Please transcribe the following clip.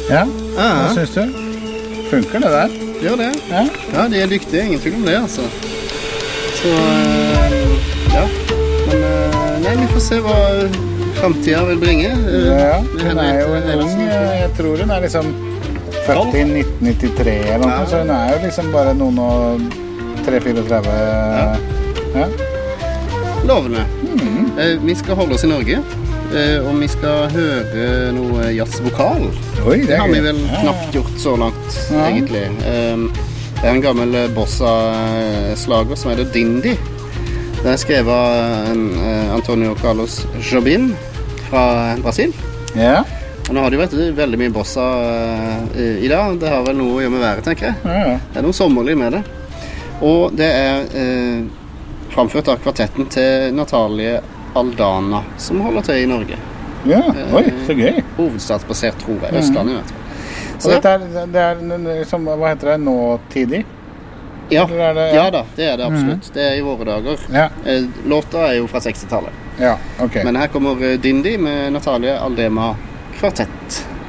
Ja, hva synes du? Funker det der? Gjør det. Ja, de dyktige, ingen tvil om det, altså. Så, ja. Men, nei, vi får se hva fremtiden vil bringe. Ja, hun jo en ung, jeg tror hun liksom født i 1993 eller noe, så hun jo liksom bare noen og 3-34. Ja. Lovende. Vi skal holde oss i Norge, og vi skal høre noe jazzvokal. Oi, det har vi vel knapt gjort så langt, egentlig. Det en gammel bossa-slager som heter Dindi. Den skrevet av Antonio Carlos Jobim fra Brasil. Ja. Og nå har det jo vært veldig mye bossa i dag. Det har vel noe å gjøre med været, tenker jeg. Ja. Det noe sommerlig med det. Og det framført av kvartetten til Natalie Aldana, som holder til i Norge. Ja, oi, så gøy. Hovedstadsbasert, tror jeg. Østlandet, vet du. Så det liksom, hva heter det, nåtidig? Ja, ja da, det det absolutt. Det i våre dager. Ja. Låta jo fra 60-tallet. Ja, ok. Men her kommer Dindi med Natalie Aldema Kvartett.